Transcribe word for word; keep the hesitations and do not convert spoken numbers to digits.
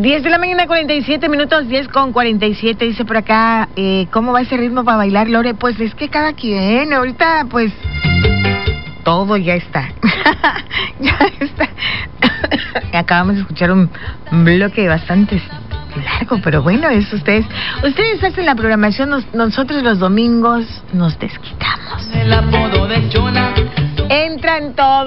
diez de la mañana, cuarenta y siete minutos, diez con cuarenta y siete, dice por acá, eh, ¿cómo va ese ritmo para bailar, Lore? Pues es que cada quien, ahorita, pues, todo ya está, ya está. Acabamos de escuchar un bloque bastante largo, pero bueno, es ustedes, ustedes hacen la programación, nos, nosotros los domingos nos desquitamos. El apodo de Chona. Entran todos.